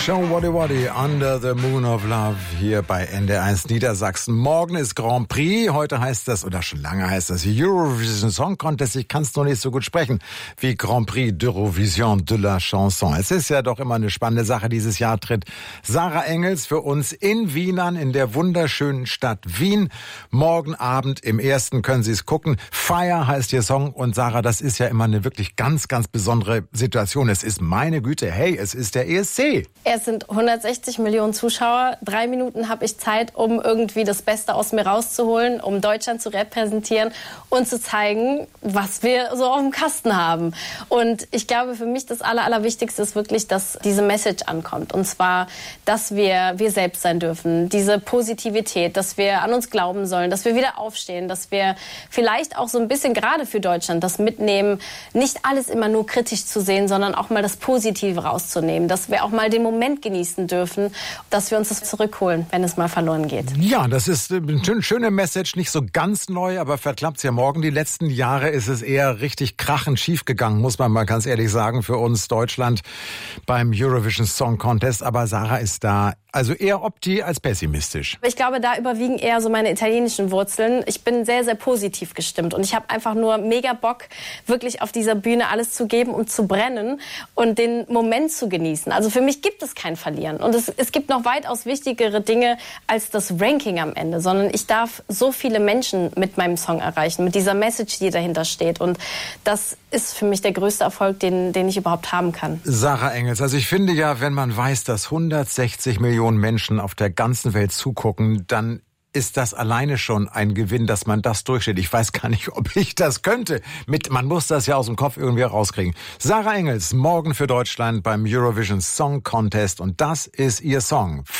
Show Waddy Waddy, Under the Moon of Love, hier bei NDR1 Niedersachsen. Morgen ist Grand Prix, heute heißt das, oder schon lange heißt das Eurovision Song Contest. Ich kann es noch nicht so gut sprechen wie Grand Prix d'Eurovision de la Chanson. Es ist ja doch immer eine spannende Sache. Dieses Jahr tritt Sarah Engels für uns in Wien an, in der wunderschönen Stadt Wien. Morgen Abend im Ersten können Sie es gucken. Fire heißt Ihr Song, und Sarah, das ist ja immer eine wirklich ganz, ganz besondere Situation. Es ist, meine Güte, hey, es ist der ESC. Es sind 160 Millionen Zuschauer. 3 Minuten habe ich Zeit, um irgendwie das Beste aus mir rauszuholen, um Deutschland zu repräsentieren und zu zeigen, was wir so auf dem Kasten haben. Und ich glaube, für mich das Allerwichtigste ist wirklich, dass diese Message ankommt. Und zwar, dass wir selbst sein dürfen. Diese Positivität, dass wir an uns glauben sollen, dass wir wieder aufstehen, dass wir vielleicht auch so ein bisschen gerade für Deutschland das mitnehmen, nicht alles immer nur kritisch zu sehen, sondern auch mal das Positive rauszunehmen. Dass wir auch mal den Moment genießen dürfen, dass wir uns das zurückholen, wenn es mal verloren geht. Ja, das ist eine schöne Message, nicht so ganz neu, aber vielleicht klappt's ja morgen. Die letzten Jahre ist es eher richtig krachend schief gegangen, muss man mal ganz ehrlich sagen, für uns Deutschland beim Eurovision Song Contest. Aber Sarah ist da also eher opti als pessimistisch. Ich glaube, da überwiegen eher so meine italienischen Wurzeln. Ich bin sehr, sehr positiv gestimmt und ich habe einfach nur mega Bock, wirklich auf dieser Bühne alles zu geben und zu brennen und den Moment zu genießen. Also für mich gibt es kein Verlieren und es gibt noch weitaus wichtigere Dinge als das Ranking am Ende, sondern ich darf so viele Menschen mit meinem Song erreichen, mit dieser Message, die dahinter steht, und das ist für mich der größte Erfolg, den ich überhaupt haben kann. Sarah Engels, also ich finde ja, wenn man weiß, dass 160 Millionen Menschen auf der ganzen Welt zugucken, dann ist das alleine schon ein Gewinn, dass man das durchsteht. Ich weiß gar nicht, ob ich das könnte. Man muss das ja aus dem Kopf irgendwie rauskriegen. Sarah Engels, morgen für Deutschland beim Eurovision Song Contest, und das ist ihr Song.